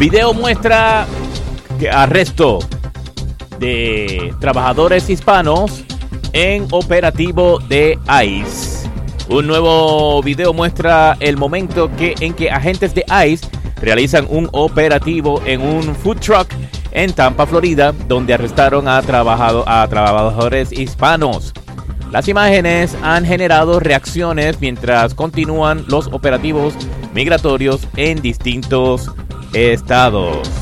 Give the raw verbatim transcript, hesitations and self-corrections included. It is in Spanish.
Video muestra que arresto de trabajadores hispanos en operativo de ICE. Un nuevo video muestra el momento que, en que agentes de ICE realizan un operativo en un food truck en Tampa, Florida, donde arrestaron a, trabajado, a trabajadores hispanos. Las imágenes han generado reacciones mientras continúan los operativos migratorios en distintos estados.